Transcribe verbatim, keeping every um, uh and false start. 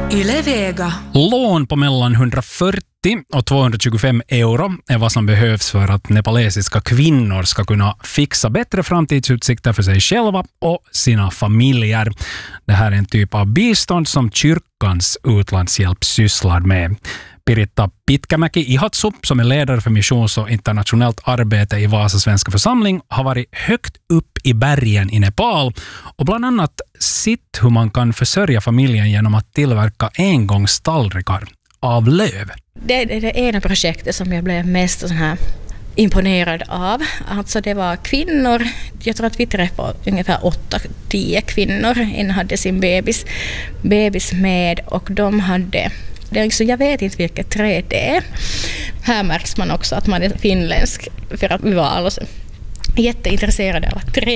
Yle Vega. Lån på mellan hundrafyrtio och tvåhundratjugofem euro är vad som behövs för att nepalesiska kvinnor ska kunna fixa bättre framtidsutsikter för sig själva och sina familjer. Det här är en typ av bistånd som kyrkans utlandshjälp sysslar med. Piritta Pitkämäki Ihatsu, som är ledare för missions- och internationellt arbete i Vasa svenska församling, har varit högt upp i bergen i Nepal och bland annat sett hur man kan försörja familjen genom att tillverka engångstallrikar av löv. Det är det ena projektet som jag blev mest sån här imponerad av. Alltså det var kvinnor, jag tror att vi träffade ungefär åtta, tio kvinnor innan hade sin bebis, bebis med och de hade, det är liksom, jag vet inte vilket trä det är. Här märks man också att man är finländsk för att vi var alla jätteintresserade av trä.